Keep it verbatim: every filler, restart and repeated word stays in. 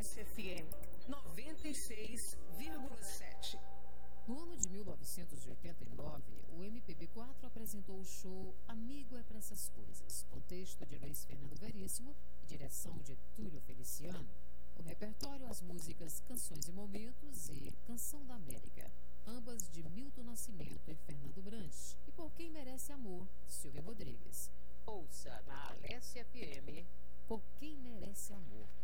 Alesse F M noventa e seis vírgula sete. No ano de mil novecentos e oitenta e nove, o M P B quatro apresentou o show Amigo é pra essas coisas, com texto de Luiz Fernando Veríssimo e direção de Túlio Feliciano. O repertório, as músicas Canções e Momentos e Canção da América, ambas de Milton Nascimento e Fernando Brant, e Por Quem Merece Amor, Silvio Rodrigues. Ouça na Alesse F M Por Quem Merece Amor.